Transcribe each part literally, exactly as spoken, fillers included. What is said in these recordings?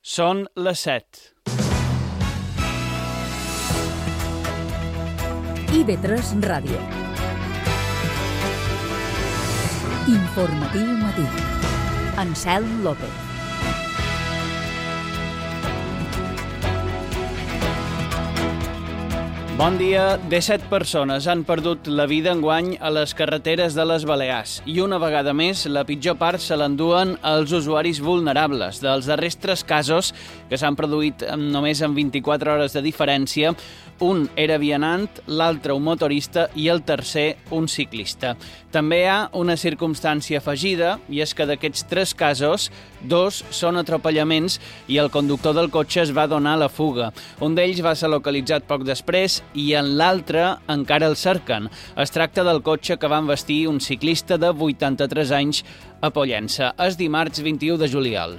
Són les set. I ve tres Ràdio. Informatiu matí. Anselm López. Bon dia. disset persones han perdut la vida enguany a les carreteres de les Balears i una vegada més la pitjor part se l'enduen els usuaris vulnerables. Dels darrers tres casos, que s'han produït només en vint-i-quatre hores de diferència, un era vianant, l'altre un motorista i el tercer un ciclista. També hi ha una circumstància afegida, i és que d'aquests tres casos, dos són atropellaments i el conductor del cotxe es va donar a la fuga. Un d'ells va ser localitzat poc després i en l'altre encara el cerquen. Es tracta del cotxe que va envestir un ciclista de vuitanta-tres anys a Pollença. És dimarts vint-i-u de juliol.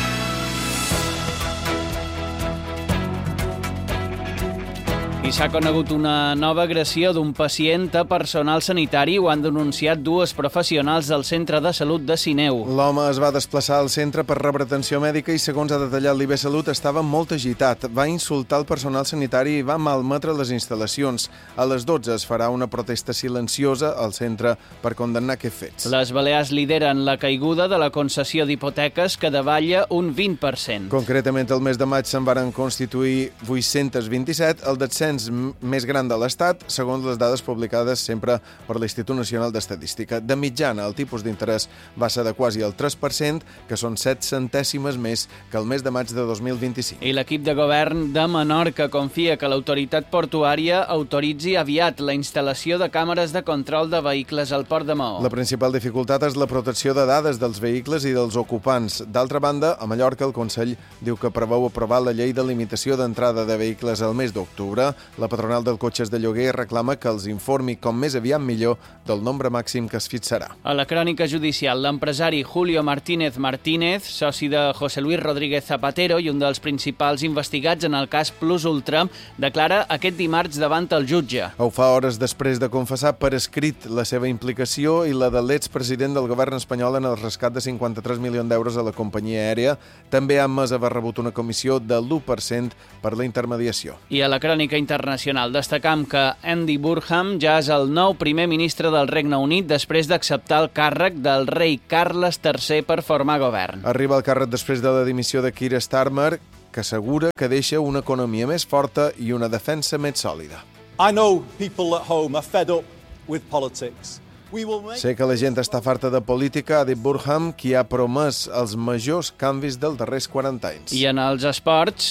I s'ha conegut una nova agressió d'un pacient a personal sanitari. Ho han denunciat dues professionals del centre de salut de Sineu. L'home es va desplaçar al centre per rebre atenció mèdica i, segons ha detallat l'I B Salut, estava molt agitat. Va insultar el personal sanitari i va malmetre les instal·lacions. A les dotze es farà una protesta silenciosa al centre per condemnar aquests fets. Les Balears lideren la caiguda de la concessió d'hipoteques, que davalla un vint per cent. Concretament, el mes de maig se'n varen constituir vuit-cents vint-i-set, el descens més gran de l'Estat, segons les dades publicades sempre per l'Institut Nacional d'Estadística. De mitjana, el tipus d'interès va ser de quasi el tres per cent, que són set centèsimes més que el mes de maig de dos mil vint-i-cinc. I l'equip de govern de Menorca confia que l'autoritat portuària autoritzi aviat la instal·lació de càmeres de control de vehicles al port de Maó. La principal dificultat és la protecció de dades dels vehicles i dels ocupants. D'altra banda, a Mallorca el Consell diu que preveu aprovar la llei de limitació d'entrada de vehicles al mes d'octubre. La patronal dels cotxes de lloguer reclama que els informi com més aviat millor del nombre màxim que es fixarà. A la crònica judicial, l'empresari Julio Martínez Martínez, soci de José Luis Rodríguez Zapatero i un dels principals investigats en el cas Plus Ultra, declara aquest dimarts davant el jutge. Ho fa hores després de confessar per escrit la seva implicació i la de l'expresident del govern espanyol en el rescat de cinquanta-tres milions d'euros a la companyia aèria. També ha admès haver rebut una comissió de l'u per cent per la intermediació. I a la crònica internacional destacam que Andy Burnham ja és el nou primer ministre del Regne Unit després d'acceptar el càrrec del rei Carles tercer per formar govern. Arriba al càrrec després de la dimissió de Keir Starmer, que assegura que deixa una economia més forta i una defensa més sòlida. I know people at home are fed up with politics. Sé que la gent està farta de política, ha dit Burnham, qui ha promès els majors canvis dels darrers quaranta anys. I en els esports...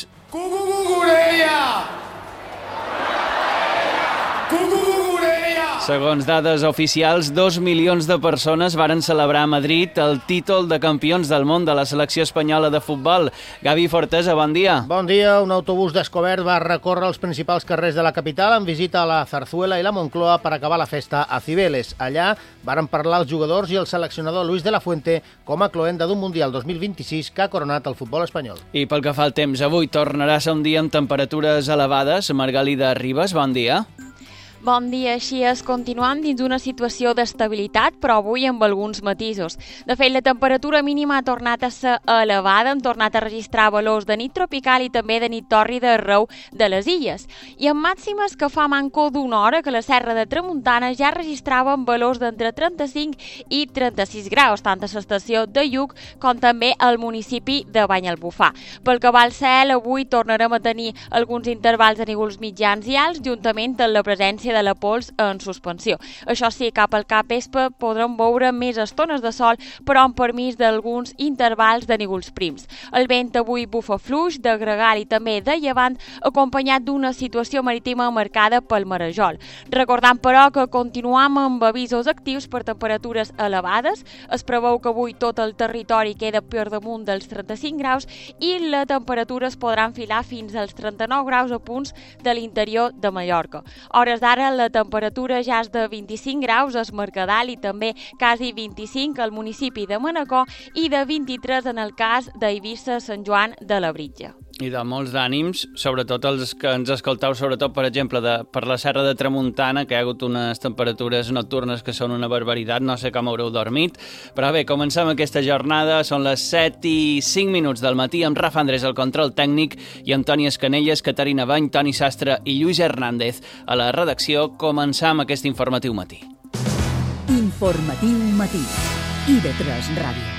Segons dades oficials, dos milions de persones varen celebrar a Madrid el títol de campions del món de la selecció espanyola de futbol. Gavi Fortesa, bon dia. Bon dia. Un autobús d'Escobert va recórrer els principals carrers de la capital en visita a la Zarzuela i la Moncloa per acabar la festa a Cibeles. Allà varen parlar els jugadors i el seleccionador Luis de la Fuente com a cloenda d'un Mundial dos mil vint-i-sis que ha coronat el futbol espanyol. I pel que fa al temps, avui tornarà a ser un dia amb temperatures elevades. Margalida Ribas, bon dia. Bon dia, així és, continuant dins una situació d'estabilitat, però avui amb alguns matisos. De fet, la temperatura mínima ha tornat a ser elevada, hem tornat a registrar valors de nit tropical i també de nit tòrrida arreu de les illes. I amb màximes que fa manco d'una hora que la Serra de Tramuntana ja registrava valors d'entre trenta-cinc i trenta-sis graus, tant a l'estació de Lluc com també al municipi de Banyalbufar. Pel que va al cel, avui tornarem a tenir alguns intervals de núvols mitjans i alts, juntament amb la presència de la pols en suspensió. Això sí, cap al capvespre podrem veure més estones de sol, però amb permís d'alguns intervals de núvols prims. El vent avui bufa fluix, de gregal i també de llevant, acompanyat d'una situació marítima marcada pel marejol. Recordant, però, que continuam amb avisos actius per temperatures elevades. Es preveu que avui tot el territori queda per damunt dels trenta-cinc graus i la temperatura es podrà enfilar fins als trenta-nou graus a punts de l'interior de Mallorca. Hores d'ara la temperatura ja és de vint-i-cinc graus a Es Mercadal i també quasi vint-i-cinc al municipi de Manacor i de vint-i-tres en el cas d'Eivissa, Sant Joan de Labritja. I de molts d'ànims, sobretot els que ens escolteu, sobretot, per exemple, de, per la Serra de Tramuntana, que hi ha hagut unes temperatures nocturnes que són una barbaritat, no sé com haureu dormit, però bé, comencem aquesta jornada, són les set i cinc minuts del matí, amb Rafa Andrés al control tècnic i Antoni Escanelles, Caterina Bany, Toni Sastre i Lluís Hernández a la redacció. Començam aquest informatiu matí. Informatiu matí. I B tres Ràdio.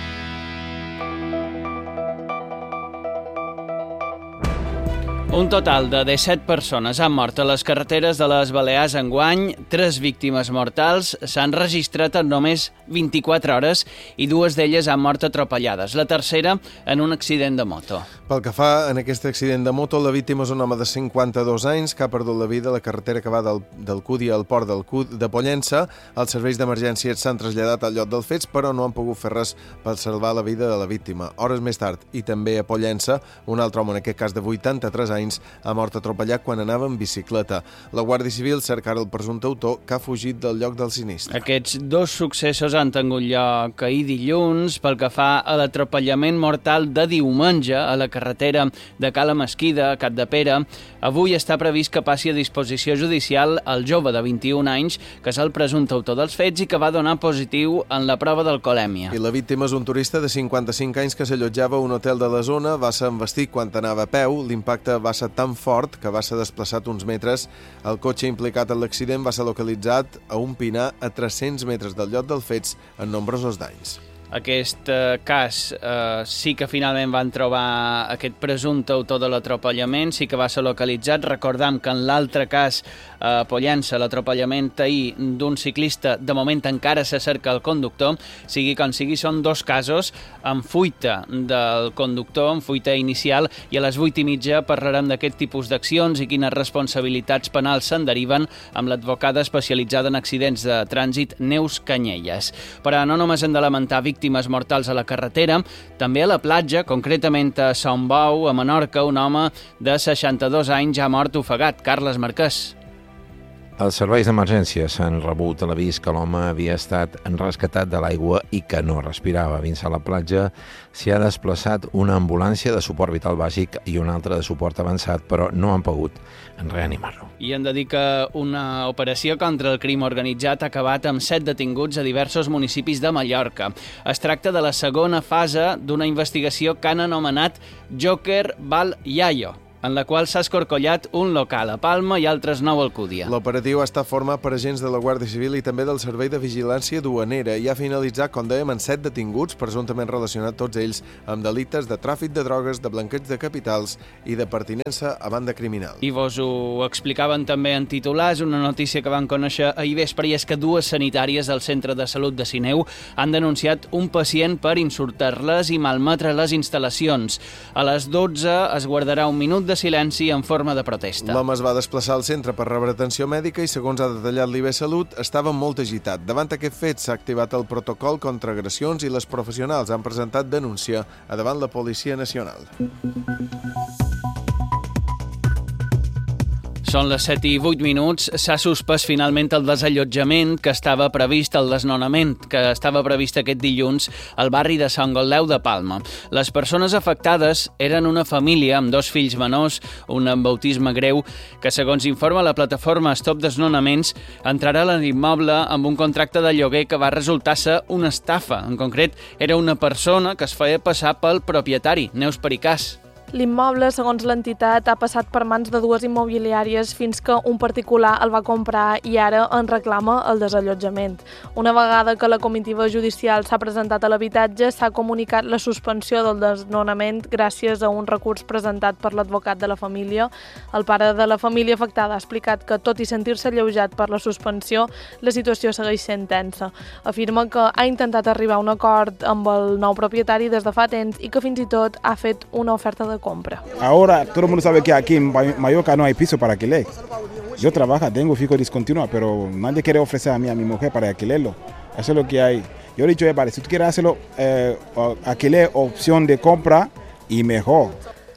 Un total de disset persones han mort a les carreteres de les Balears enguany, tres víctimes mortals s'han registrat en només vint-i-quatre hores i dues d'elles han mort atropellades, la tercera en un accident de moto. Pel que fa en aquest accident de moto, la víctima és un home de cinquanta-dos anys que ha perdut la vida a la carretera que va del, del Cudi al port del Cudi de Pollença. Els serveis d'emergència s'han traslladat al lloc dels fets, però no han pogut fer res per salvar la vida de la víctima. Hores més tard, i també a Pollença, un altre home, en aquest cas de vuitanta-tres anys, ha mort atropellat quan anava en bicicleta. La Guàrdia Civil cerca ara el presumpte autor que ha fugit del lloc del sinistre. Aquests dos successos han tingut lloc ahir dilluns pel que fa a l'atropellament mortal de diumenge a la carretera de Cala Mesquida, a Capdepera. Avui està previst que passi a disposició judicial el jove de vint-i-un anys, que és el presumpte autor dels fets i que va donar positiu en la prova d'alcoholèmia. I la víctima és un turista de cinquanta-cinc anys que s'allotjava a un hotel de la zona, va ser envestit quan anava a peu, l'impacte va ser tan fort que va ser desplaçat uns metres. El cotxe implicat en l'accident va ser localitzat a un pinar a tres-cents metres del lloc dels fets en nombrosos danys. Aquest eh, cas eh, sí que finalment van trobar aquest presumpte autor de l'atropellament, sí que va ser localitzat. Recordam que en l'altre cas, a eh, Pollença, l'atropellament ahir d'un ciclista, de moment encara se cerca el conductor. Sigui com sigui, són dos casos amb fuita del conductor, amb fuita inicial, i a les vuit i mitja parlarem d'aquest tipus d'accions i quines responsabilitats penals se'n deriven amb l'advocada especialitzada en accidents de trànsit, Neus Canyelles. Però no només hem de lamentar víctimes mortals a la carretera, també a la platja, concretament a Sant Bou, a Menorca, un home de seixanta-dos anys ha mort ofegat. Carles Marquès. Els serveis d'emergències han rebut l'avís que l'home havia estat rescatat de l'aigua i que no respirava. Fins a la platja s'hi ha desplaçat una ambulància de suport vital bàsic i una altra de suport avançat, però no han pogut reanimar-lo. I hem de dir que una operació contra el crim organitzat ha acabat amb set detinguts a diversos municipis de Mallorca. Es tracta de la segona fase d'una investigació que han anomenat Joker Val Yayo, en la qual s'ha escorcollat un local a Palma i altres nou a Alcúdia. L'operatiu està format per agents de la Guàrdia Civil i també del Servei de Vigilància Duanera i ha finalitzat, com dèiem, en set detinguts, presumptament relacionats tots ells amb delictes de tràfic de drogues, de blanqueig de capitals i de pertinença a banda criminal. I vos ho explicaven també en titulars, una notícia que van conèixer ahir vespre, i és que dues sanitàries del Centre de Salut de Sineu han denunciat un pacient per insultar-les i malmetre les instal·lacions. A les dotze es guardarà un minut de silenci en forma de protesta. L'home es va desplaçar al centre per rebre atenció mèdica i, segons ha detallat l'I B Salut, estava molt agitat. Davant aquest fet s'ha activat el protocol contra agressions i les professionals han presentat denúncia a davant la Policia Nacional. Són les set i vuit minuts. S'ha suspès finalment el desallotjament que estava previst, el desnonament que estava previst aquest dilluns al barri de Sant Goldeu de Palma. Les persones afectades eren una família amb dos fills menors, un amb autisme greu, que, segons informa la plataforma Stop Desnonaments, entrarà a l'immoble amb un contracte de lloguer que va resultar ser una estafa. En concret, era una persona que es feia passar pel propietari, Neus Pericàs. L'immoble, segons l'entitat, ha passat per mans de dues immobiliàries fins que un particular el va comprar i ara en reclama el desallotjament. Una vegada que la comitiva judicial s'ha presentat a l'habitatge, s'ha comunicat la suspensió del desnonament gràcies a un recurs presentat per l'advocat de la família. El pare de la família afectada ha explicat que, tot i sentir-se alleujat per la suspensió, la situació segueix sent tensa. Afirma que ha intentat arribar a un acord amb el nou propietari des de fa temps i que fins i tot ha fet una oferta de compra. Ahora todo el mundo sabe que aquí en Mallorca no hay piso para alquiler. Yo trabajo, tengo fijo discontinuo, pero nadie quiere ofrecer a mí, a mi mujer, para alquilerlo. Eso es lo que hay. Yo he dicho, vale, si tú quieres hacerlo, eh, alquiler, opción de compra y mejor.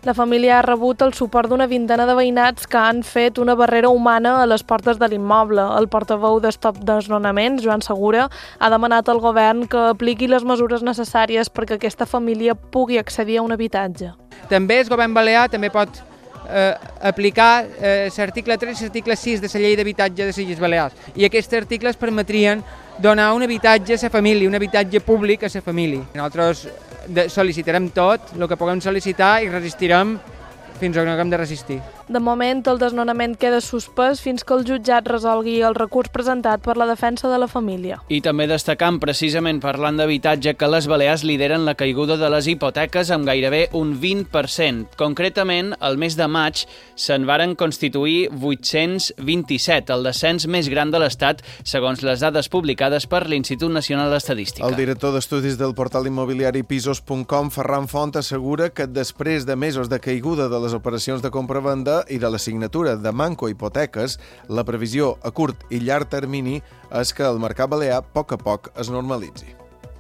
La família ha rebut el suport d'una vintena de veïnats que han fet una barrera humana a les portes de l'immoble. El portaveu de Stop Desnonaments, Joan Segura, ha demanat al govern que apliqui les mesures necessàries perquè aquesta família pugui accedir a un habitatge. També el govern balear també pot eh, aplicar eh, l'article tres i l'article sis de la llei d'habitatge de les Illes Balears. I aquests articles permetrien donar un habitatge a la família, un habitatge públic a la família. Nosaltres sol·licitarem tot el que puguem sol·licitar i resistirem fins on haguem de resistir. De moment, el desnonament queda suspès fins que el jutjat resolgui el recurs presentat per la defensa de la família. I també destacant, precisament parlant d'habitatge, que les Balears lideren la caiguda de les hipoteques amb gairebé un vint per cent. Concretament, el mes de maig se'n varen constituir vuit-cents vint-i-set, el descens més gran de l'Estat, segons les dades publicades per l'Institut Nacional d'Estadística. El director d'estudis del portal immobiliari pisos punt com, Ferran Font, assegura que després de mesos de caiguda de les operacions de compra-venda i de la signatura de manco hipoteques, la previsió a curt i llarg termini és que el mercat balear a poc a poc es normalitzi.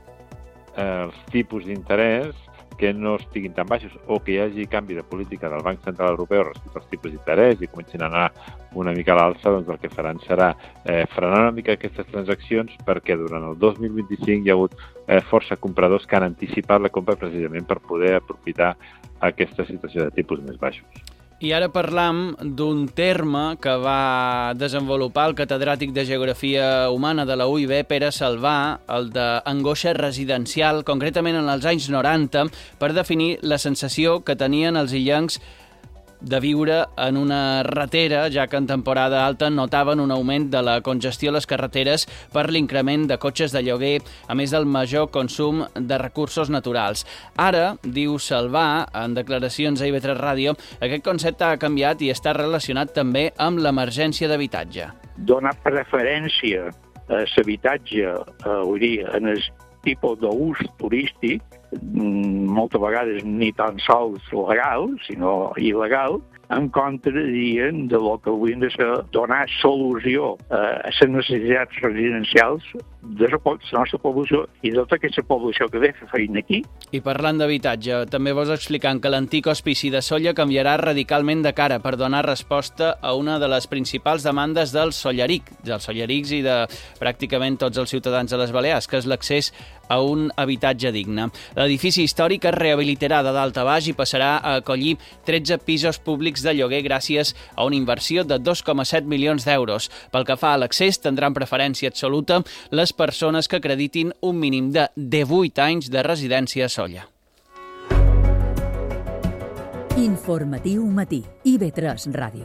Els tipus d'interès que no estiguin tan baixos o que hi hagi canvi de política del Banc Central Europeu respecte als tipus d'interès i comencin a anar una mica a l'alça, doncs el que faran serà eh, frenar una mica aquestes transaccions perquè durant el dos mil vint-i-cinc hi ha hagut eh, força compradors que han anticipat la compra precisament per poder aprofitar aquesta situació de tipus més baixos. I ara parlam d'un terme que va desenvolupar el catedràtic de Geografia Humana de la U I B, Pere Salvà, el d'angoixa residencial, concretament en els anys noranta, per definir la sensació que tenien els illencs de viure en una ratera, ja que en temporada alta notaven un augment de la congestió a les carreteres per l'increment de cotxes de lloguer, a més del major consum de recursos naturals. Ara, diu Salvà, en declaracions a I V tres Ràdio, aquest concepte ha canviat i està relacionat també amb l'emergència d'habitatge. Donar preferència a l'habitatge, vull dir, en el tipus d'ús turístic, moltes vegades ni tan sols legal, sinó il·legal, en contra, dient, de lo que haurien de ser donar solució a les necessitats residencials de la nostra població i de tota aquesta població que ve a fer feina aquí. I parlant d'habitatge, també vols explicant que l'antic hospici de Sóller canviarà radicalment de cara per donar resposta a una de les principals demandes dels solleric, dels sollerics i de pràcticament tots els ciutadans de les Balears, que és l'accés a un habitatge digne. L'edifici històric es rehabilitarà de dalt a baix i passarà a acollir tretze pisos públics de lloguer gràcies a una inversió de dos coma set milions d'euros. Pel que fa a l'accés, tindran preferència absoluta les persones que acreditin un mínim de divuit anys de residència a Sóller. Informatiu matí, I V tres Ràdio.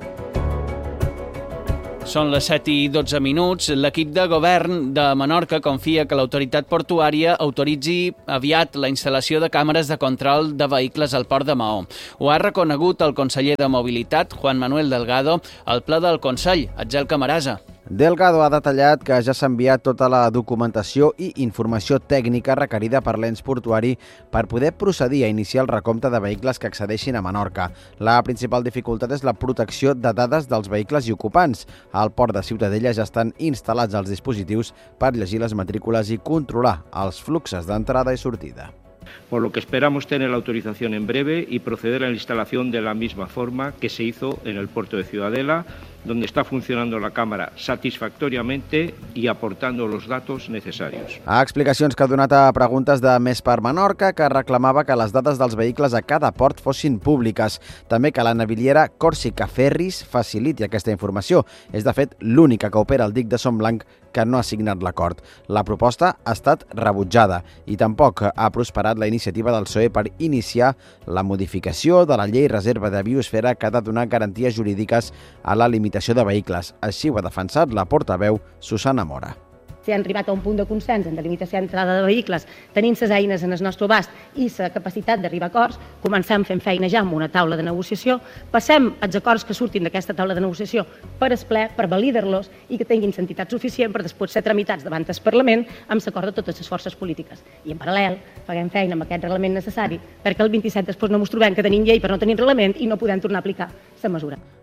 Són les set i dotze minuts. L'equip de govern de Menorca confia que l'autoritat portuària autoritzi aviat la instal·lació de càmeres de control de vehicles al port de Maó. Ho ha reconegut el conseller de Mobilitat, Juan Manuel Delgado, al ple del Consell, Atzel Camarasa. Delgado ha detallat que ja s'ha enviat tota la documentació i informació tècnica requerida per l'ens portuari per poder procedir a iniciar el recompte de vehicles que accedeixin a Menorca. La principal dificultat és la protecció de dades dels vehicles i ocupants. Al port de Ciutadella ja estan instal·lats els dispositius per llegir les matrícules i controlar els fluxos d'entrada i sortida. Por lo que esperamos tener la autorización en breve y proceder a la instalación de la misma forma que se hizo en el puerto de Ciudadela, donde está funcionando la cámara satisfactoriamente y aportando los datos necesarios. A explicacions que ha donat a preguntes de Més per Menorca, que reclamava que les dades dels vehicles a cada port fossin públiques. També que la naviliera Còrsega Ferris faciliti aquesta informació. És, de fet, l'única que opera el dic de Son Blanc que no ha signat l'acord. La proposta ha estat rebutjada i tampoc ha prosperat la iniciativa del P S O E per iniciar la modificació de la llei reserva de biosfera que ha de donar garanties jurídiques a la limitació de vehicles. Així ho ha defensat la portaveu Susana Mora. Si han arribat a un punt de consens en delimitació d'entrada de vehicles, tenint les eines en el nostre abast i la capacitat d'arribar a acords, comencem fent feina ja amb una taula de negociació, passem els acords que surtin d'aquesta taula de negociació per el ple, per validar-los i que tinguin entitat suficient per després ser tramitats davant del Parlament amb l'acord de totes les forces polítiques. I en paral·lel, faguem feina amb aquest reglament necessari perquè el vint-i-set després no ens trobem que tenim llei però no tenim reglament i no podem tornar a aplicar la mesura.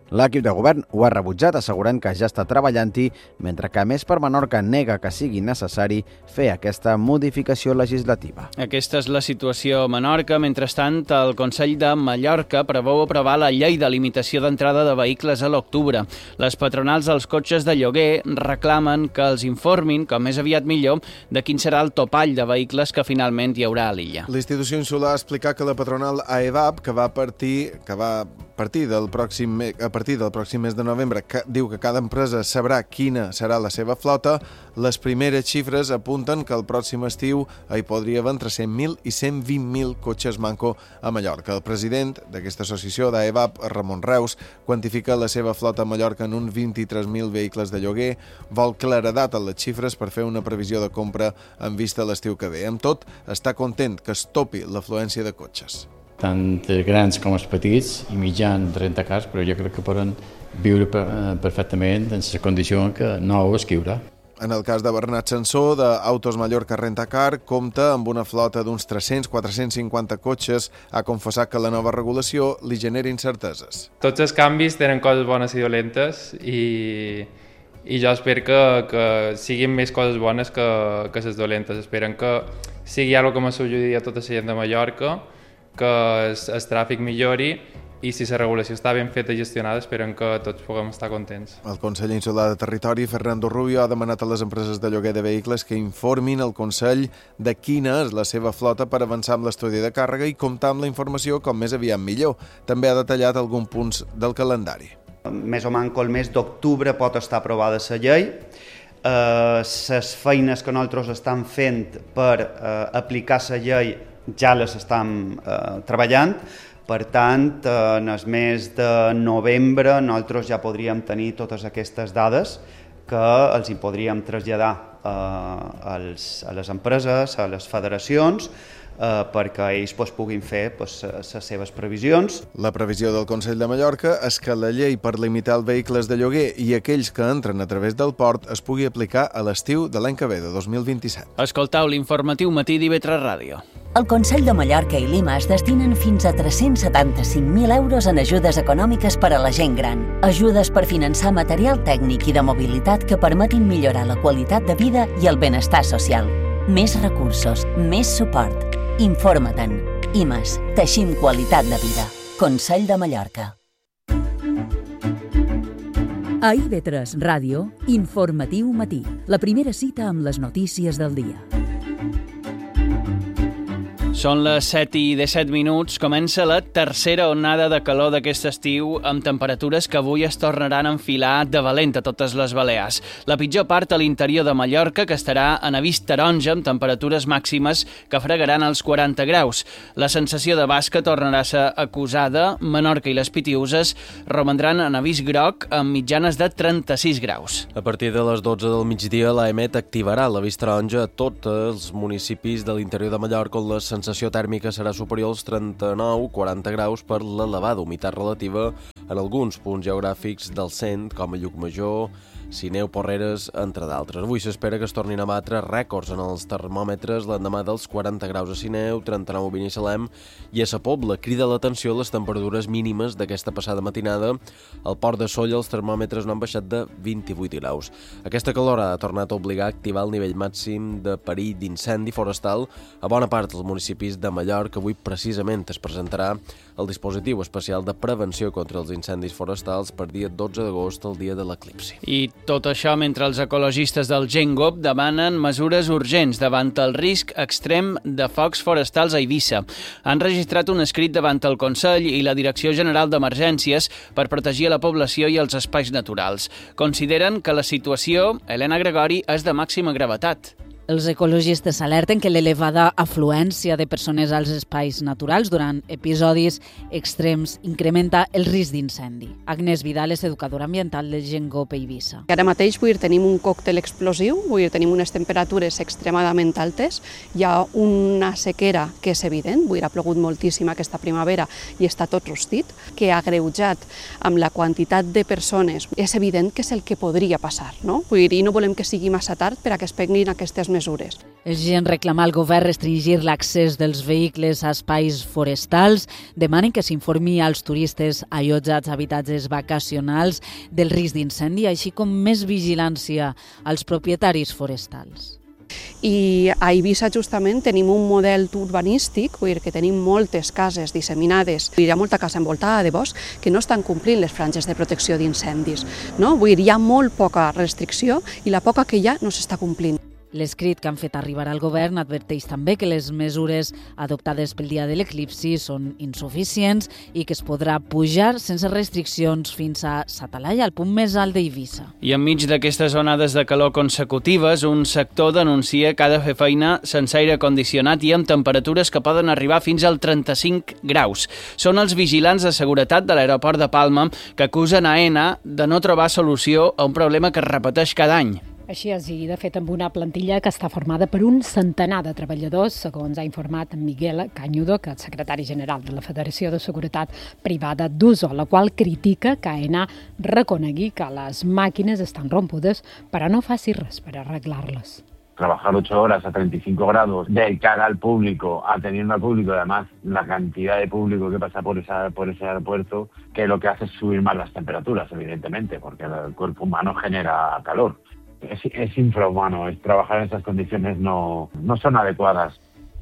L'equip de govern ho ha rebutjat, assegurant que ja està treballant-hi, mentre que Més per Menorca nega que sigui necessari fer aquesta modificació legislativa. Aquesta és la situació a Menorca. Mentrestant, el Consell de Mallorca preveu aprovar la llei de limitació d'entrada de vehicles a l'octubre. Les patronals dels cotxes de lloguer reclamen que els informin, com més aviat millor, de quin serà el topall de vehicles que finalment hi haurà a l'illa. L'institució insular ha explicat que la patronal A E V A P, que va partir, que va partir del pròxim, a partir del pròxim mes de novembre, que diu que cada empresa sabrà quina serà la seva flota, les primeres xifres apunten que el pròxim estiu hi podria haver entre cent mil i cent vint mil cotxes manco a Mallorca. El president d'aquesta associació d'A E V A P, Ramon Reus, quantifica la seva flota a Mallorca en uns vint-i-tres mil vehicles de lloguer, vol claredat a les xifres per fer una previsió de compra en vista a l'estiu que ve. Amb tot, està content que es topi l'afluència de cotxes. Tant els grans com els petits i mitjans trenta cars, però jo crec que poden viure perfectament en la condició que no ho escriurà. En el cas de Bernat Sansó, d'Autos Mallorca Rentacar, compta amb una flota d'uns tres-cents a quatre-cents cinquanta cotxes. Ha confessat que la nova regulació li genera incerteses. Tots els canvis tenen coses bones i dolentes i, i jo espero que, que siguin més coses bones que, que les dolentes. Esperen que sigui alguna cosa que m'ajudi a tota la gent de Mallorca, que el, el tràfic millori i si la regulació està ben feta i gestionada, esperen que tots puguem estar contents. El Consell Insular de Territori, Fernando Rubio, ha demanat a les empreses de lloguer de vehicles que informin el Consell de quina és la seva flota per avançar amb l'estudi de càrrega i comptar amb la informació com més aviat millor. També ha detallat alguns punts del calendari. Més o manco el mes d'octubre pot estar aprovada la llei. Les eh, feines que nosaltres estem fent per eh, aplicar la llei ja les estem eh, treballant. Per tant, en el mes de novembre nosaltres ja podríem tenir totes aquestes dades que els hi podríem traslladar eh, als, a les empreses, a les federacions, eh, perquè ells pues, puguin fer pues, les seves previsions. La previsió del Consell de Mallorca és que la llei per limitar els vehicles de lloguer i aquells que entren a través del port es pugui aplicar a l'estiu de l'any que ve, de dos mil vint-i-set. Escoltau l'informatiu matí d'I V tres Ràdio. El Consell de Mallorca i l'I M A es destinen fins a tres-cents setanta-cinc mil euros en ajudes econòmiques per a la gent gran. Ajudes per finançar material tècnic i de mobilitat que permetin millorar la qualitat de vida i el benestar social. Més recursos, més suport. Informa-te'n. I M A S. Teixim qualitat de vida. Consell de Mallorca. A I V tres Ràdio, informatiu matí. La primera cita amb les notícies del dia. Són les set i disset minuts. Comença la tercera onada de calor d'aquest estiu amb temperatures que avui es tornaran a enfilar de valent a totes les Balears. La pitjor part a l'interior de Mallorca, que estarà en avís taronja amb temperatures màximes que fregaran els quaranta graus. La sensació de basca tornarà a ser acusada. Menorca i les Pitiüses romandran en avís groc amb mitjanes de trenta-sis graus. A partir de les dotze del migdia, l'AEMET activarà l'avís taronja a tots els municipis de l'interior de Mallorca on la sensació La sensació tèrmica serà superior als trenta-nou a quaranta graus per l'elevada humitat relativa en alguns punts geogràfics del cent, com a Llucmajor, Sineu, Porreres, entre d'altres. Avui s'espera que es tornin a batre rècords en els termòmetres l'endemà dels quaranta graus a Sineu, trenta-nou a Binissalem i a Sa Pobla. Crida l'atenció les temperatures mínimes d'aquesta passada matinada. Al Port de Sóller els termòmetres no han baixat de vint-i-vuit graus. Aquesta calor ha tornat a obligar a activar el nivell màxim de perill d'incendi forestal a bona part dels municipis de Mallorca. Avui precisament es presentarà el dispositiu especial de prevenció contra els incendis forestals per dia dotze d'agost, el dia de l'eclipsi. I tot això mentre els ecologistes del Gengop demanen mesures urgents davant el risc extrem de focs forestals a Eivissa. Han registrat un escrit davant el Consell i la Direcció General d'Emergències per protegir la població i els espais naturals. Consideren que la situació, Helena Gregori, és de màxima gravetat. Els ecologistes alerten que l'elevada afluència de persones als espais naturals durant episodis extrems incrementa el risc d'incendi. Agnès Vidal és educadora ambiental del Gengop Eivissa. Ara mateix vull dir, tenim un còctel explosiu, vull dir, tenim unes temperatures extremadament altes, hi ha una sequera que és evident, vull dir, ha plogut moltíssim aquesta primavera i està tot rostit, que ha agreujat amb la quantitat de persones. És evident que és el que podria passar, no? Vull dir, i no volem que sigui massa tard per a que es prenguin aquestes mesures mesures. El G E N reclama al govern restringir l'accés dels vehicles a espais forestals. Demanen que s'informi als turistes allotjats a habitatges vacacionals del risc d'incendi, així com més vigilància als propietaris forestals. I a Eivissa justament tenim un model urbanístic, vull dir que tenim moltes cases disseminades, hi ha molta casa envoltada de bosc que no estan complint les franges de protecció d'incendis. No? Vull dir, hi ha molt poca restricció i la poca que hi ha no s'està complint. L'escrit que han fet arribar al govern adverteix també que les mesures adoptades pel dia de l'eclipsi són insuficients i que es podrà pujar sense restriccions fins a Satalaia, al punt més alt d'Eivissa. I enmig d'aquestes onades de calor consecutives, un sector denuncia que ha de fer feina sense aire condicionat i amb temperatures que poden arribar fins al trenta-cinc graus. Són els vigilants de seguretat de l'aeroport de Palma que acusen a Aena de no trobar solució a un problema que es repeteix cada any. Així és, i de fet amb una plantilla que està formada per un centenar de treballadors, segons ha informat Miguel Cañudo, que és secretari general de la Federació de Seguretat Privada d'Uso, la qual critica que Aena reconegui que les màquines estan rompudes, però no faci res per arreglar-les. Trabajar ocho horas a treinta y cinco grados de cara al público, atendiendo al público, además la cantidad de público que pasa por, esa, por ese aeropuerto, que lo que hace es subir más las temperaturas, evidentemente, porque el cuerpo humano genera calor. Es, es infrahumano, es trabajar en esas condiciones no, no son adecuadas.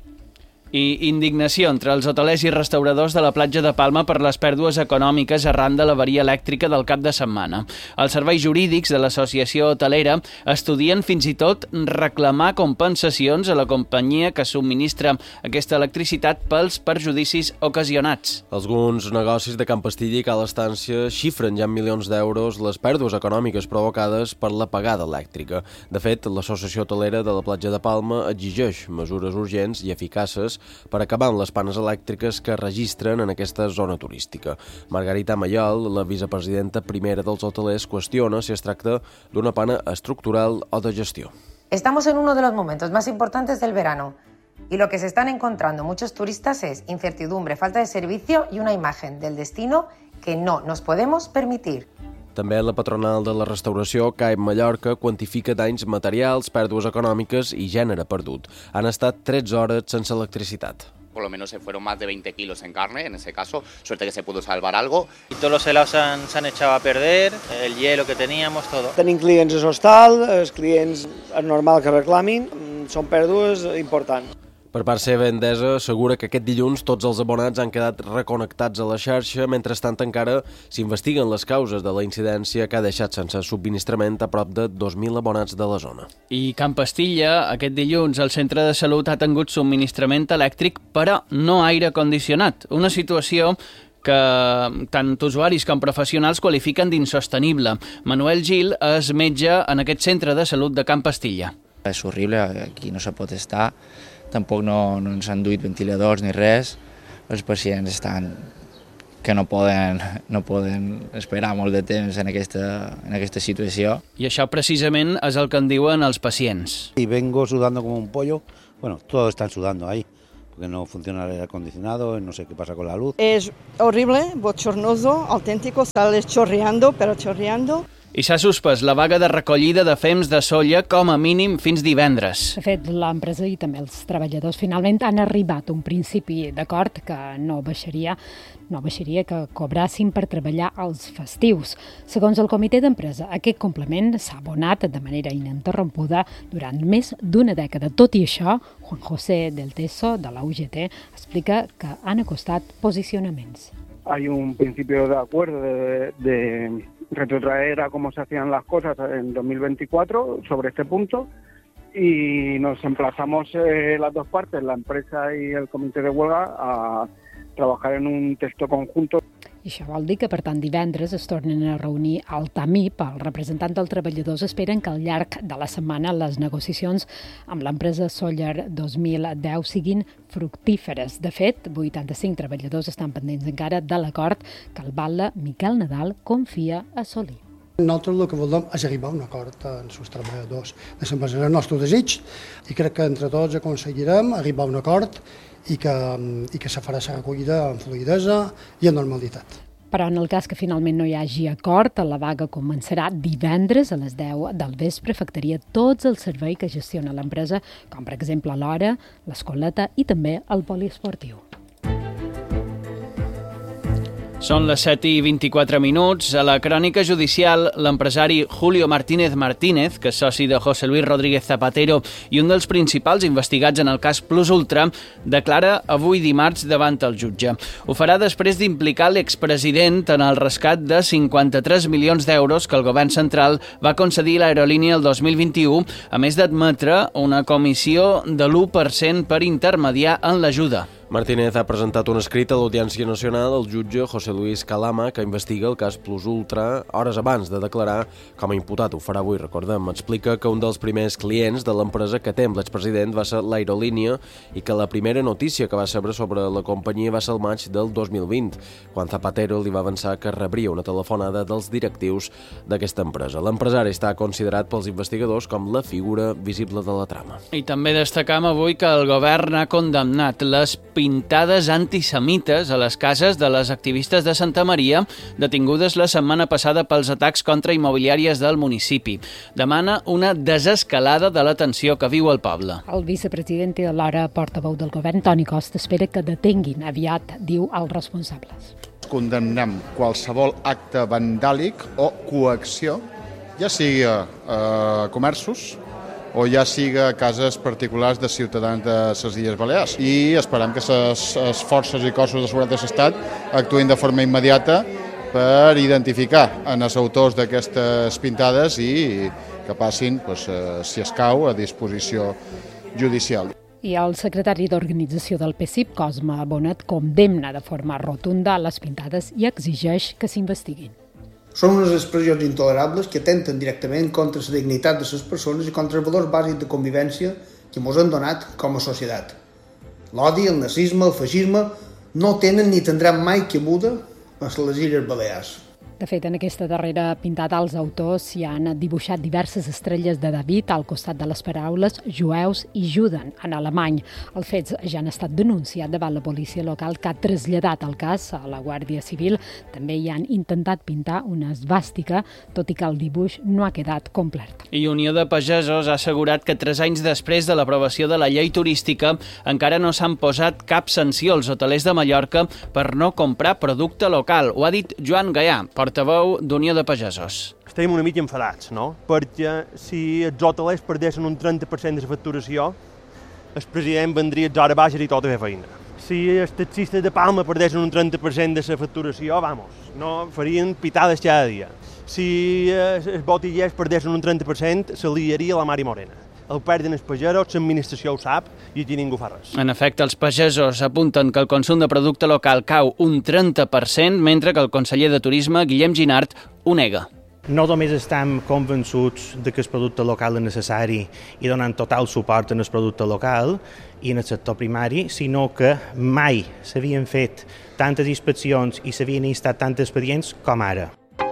I indignació entre els hotelers i restauradors de la platja de Palma per les pèrdues econòmiques arran de l'avaria elèctrica del cap de setmana. Els serveis jurídics de l'associació hotelera estudien fins i tot reclamar compensacions a la companyia que subministra aquesta electricitat pels perjudicis ocasionats. Alguns negocis de Can Pastilla i Cal Estància xifren ja en milions d'euros les pèrdues econòmiques provocades per l'apagada elèctrica. De fet, l'associació hotelera de la platja de Palma exigeix mesures urgents i eficaces per acabar amb les panes elèctriques que registren en aquesta zona turística. Margarita Mayol, la vicepresidenta primera dels hotelers, qüestiona si es tracta d'una pana estructural o de gestió. Estamos en uno de los momentos más importantes del verano y lo que se están encontrando muchos turistas es incertidumbre, falta de servicio y una imagen del destino que no nos podemos permitir. També la patronal de la restauració, C A E P Mallorca, quantifica danys materials, pèrdues econòmiques i gènere perdut. Han estat tretze hores sense electricitat. Por lo menos se fueron más de veinte kilos en carne, en ese caso, suerte que se pudo salvar algo. Y todos los helados se han, se han echado a perder, el hielo que teníamos, todo. Tenim clients a l'hostal, els clients és normal que reclamin, són pèrdues importants. Per part seva, Endesa assegura que aquest dilluns tots els abonats han quedat reconnectats a la xarxa, mentrestant encara s'investiguen les causes de la incidència que ha deixat sense subministrament a prop de dos mil abonats de la zona. I Can Pastilla, aquest dilluns, el centre de salut ha tingut subministrament elèctric, però no aire condicionat. Una situació que tant usuaris com professionals qualifiquen d'insostenible. Manuel Gil és metge en aquest centre de salut de Can Pastilla. És horrible, aquí no se pot estar. Tampoc no, no ens han duit ventiladors ni res. Els pacients estan que no poden, no poden esperar molt de temps en aquesta, en aquesta situació. I això precisament és el que en diuen els pacients. Y vengo sudando como un pollo. Bueno, todos están sudando ahí, porque no funciona el aire acondicionado, no sé qué pasa con la luz. Es horrible, bochornoso, auténtico, sales chorreando, pero chorreando. I s'ha suspès la vaga de recollida de fems de soia com a mínim fins divendres. De fet, l'empresa i també els treballadors finalment han arribat a un principi d'acord que no baixaria, no baixaria que cobrassin per treballar als festius. Segons el comitè d'empresa, aquest complement s'ha abonat de manera ininterrompuda durant més d'una dècada. Tot i això, Juan José del Teso, de la U G T, explica que han acostat posicionaments. Hay un principio de acuerdo de, de retrotraer a cómo se hacían las cosas en dos mil veinticuatro sobre este punto y nos emplazamos eh, las dos partes, la empresa y el comité de huelga, a trabajar en un texto conjunto. I això vol dir que, per tant, divendres es tornen a reunir al TAMIP. Els representants dels treballadors esperen que al llarg de la setmana les negociacions amb l'empresa Sóller dos mil deu siguin fructíferes. De fet, vuitanta-cinc treballadors estan pendents encara de l'acord que el batlle Miquel Nadal confia assolir. Nosaltres el que volem és arribar a un acord amb els treballadors de l'empresa. És el nostre desig i crec que entre tots aconseguirem arribar a un acord i que, i que se farà la recollida amb fluïdesa i amb normalitat. Però en el cas que finalment no hi hagi acord, la vaga començarà divendres a les deu del vespre, afectaria tots els serveis que gestiona l'empresa, com per exemple l'hora, l'escoleta i també el poliesportiu. Són les set i vint-i-quatre minuts. A la crònica judicial, l'empresari Julio Martínez Martínez, que és soci de José Luis Rodríguez Zapatero i un dels principals investigats en el cas Plus Ultra, declara avui dimarts davant el jutge. Ho farà després d'implicar l'expresident en el rescat de cinquanta-tres milions d'euros que el govern central va concedir a l'aerolínia el dos mil vint-i-u, a més d'admetre una comissió de l'u per cent per intermediar en l'ajuda. Martínez ha presentat un escrit a l'Audiència Nacional al jutge José Luis Calama, que investiga el cas Plus Ultra hores abans de declarar com a imputat. Ho farà avui, recordem. Explica que un dels primers clients de l'empresa que té amb l'expresident va ser l'aerolínia i que la primera notícia que va saber sobre la companyia va ser el maig del dos mil vint, quan Zapatero li va avançar que rebria una telefonada dels directius d'aquesta empresa. L'empresari està considerat pels investigadors com la figura visible de la trama. I també destacam avui que el govern ha condemnat les pintades antisemites a les cases de les activistes de Santa Maria detingudes la setmana passada pels atacs contra immobiliàries del municipi. Demana una desescalada de la tensió que viu el poble. El vicepresident i alhora portaveu del govern, Toni Costa, espera que detenguin aviat, diu, els responsables. Condemnem qualsevol acte vandàlic o coacció, ja sigui a eh, comerços o ja siga cases particulars de ciutadans de les Illes Balears. I esperem que les forces i cossos de seguretat de l'Estat actuïn de forma immediata per identificar en els autors d'aquestes pintades i que passin, doncs, si escau, a disposició judicial. I el secretari d'Organització del P S I P, Cosme Bonet, condemna de forma rotunda les pintades i exigeix que s'investiguin. Són unes expressions intolerables que atenten directament contra la dignitat de les persones i contra els valors bàsics de convivència que ens han donat com a societat. L'odi, el nazisme, el feixisme no tenen ni tindran mai cabuda a les Illes Balears. De fet, en aquesta darrera pintada els autors s'hi han dibuixat diverses estrelles de David al costat de les paraules jueus i juden en alemany. Els fets ja han estat denunciats davant la policia local, que ha traslladat el cas a la Guàrdia Civil. També hi han intentat pintar una esvàstica, tot i que el dibuix no ha quedat complet. I Unió de Pagesos ha assegurat que tres anys després de l'aprovació de la llei turística encara no s'han posat cap sanció als hotelers de Mallorca per no comprar producte local. Ho ha dit Joan Gaià, portaveu d'Unió de Pagesos. Estem una mica enfadats, no? Perquè si els hotelers perdessin un trenta per cent de la facturació, el president vendria les hores baixes i tot a fer feina. Si els taxistes de Palma perdessin un trenta per cent de la facturació, vamos, no farien pitades cada dia. Si els botiguers perdessin un trenta per cent, se liaria la mar i morena. El perden els pagesos, l'administració ho sap i aquí ningú fa res. En efecte, els pagesos apunten que el consum de producte local cau un trenta per cent, mentre que el conseller de Turisme, Guillem Ginart, ho nega. No només estem convençuts de que el producte local és necessari i donen total suport en el producte local i en el sector primari, sinó que mai s'havien fet tantes inspeccions i s'havien instat tantes expedients com ara.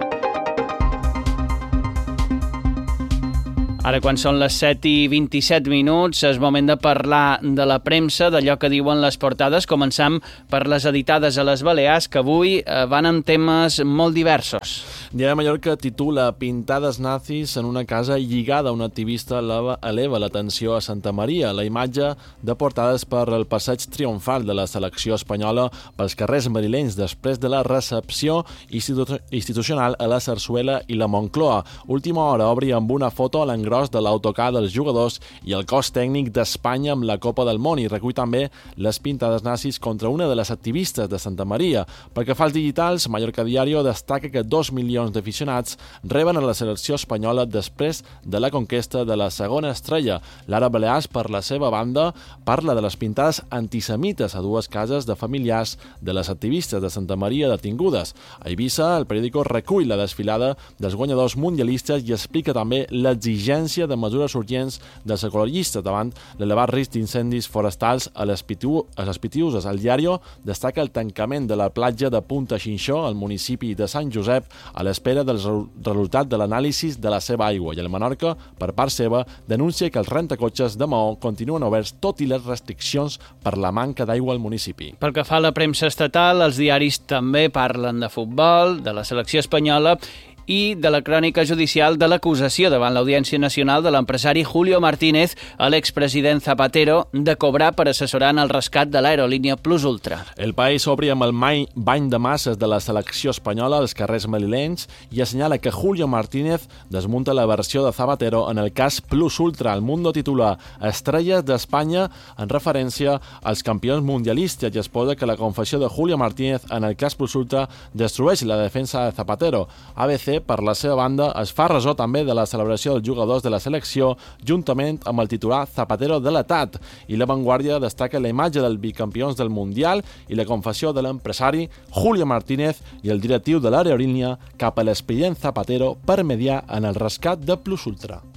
Ara, quan són les set i vint-i-set minuts, és moment de parlar de la premsa, d'allò que diuen les portades. Començam per les editades a les Balears, que avui van amb temes molt diversos. Diari de Mallorca titula Pintades nazis en una casa lligada a un activista eleva, eleva la tensió a Santa Maria. La imatge de portades per el passeig triomfal de la selecció espanyola pels carrers madrilenys després de la recepció institu institucional a la Sarsuela i la Moncloa. Última hora obri amb una foto a l'engròs de l'autocar dels jugadors i el cos tècnic d'Espanya amb la Copa del Món, i recull també les pintades nazis contra una de les activistes de Santa Maria. Pel que fa als digitals, Mallorca Diario destaca que dos milions d'aficionats reben a la selecció espanyola després de la conquesta de la segona estrella. L'Ara Balears, per la seva banda, parla de les pintades antisemites a dues cases de familiars de les activistes de Santa Maria detingudes. A Eivissa, el periòdico recull la desfilada dels guanyadors mundialistes i explica també l'exigència l'existència de mesures urgents dels ecologistes davant l'elevat risc d'incendis forestals a les, pitu a les Pitiuses. El diari destaca el tancament de la platja de Punta Xinxó, al municipi de Sant Josep, a l'espera del resultat de l'anàlisi de la seva aigua, i el Menorca, per part seva, denuncia que els rentacotxes de Maó continuen oberts tot i les restriccions per la manca d'aigua al municipi. Pel que fa a la premsa estatal, els diaris també parlen de futbol, de la selecció espanyola i de la crònica judicial de l'acusació davant l'Audiència Nacional de l'empresari Julio Martínez a l'expresident Zapatero de cobrar per assessorar en el rescat de l'aerolínia Plus Ultra. El País obri amb el bany de masses de la selecció espanyola als carrers melilencs i assenyala que Julio Martínez desmunta la versió de Zapatero en el cas Plus Ultra. El Mundo titula Estrelles d'Espanya en referència als campions mundialistes i exposa que la confessió de Julio Martínez en el cas Plus Ultra destrueix la defensa de Zapatero. A B C, per la seva banda, es fa ressò també de la celebració dels jugadors de la selecció juntament amb el titular Zapatero delatat, i La Vanguardia destaca la imatge dels bicampions del Mundial i la confessió de l'empresari Julio Martínez i el directiu de l'aerolínia cap a l'expedient Zapatero per mediar en el rescat de Plus Ultra.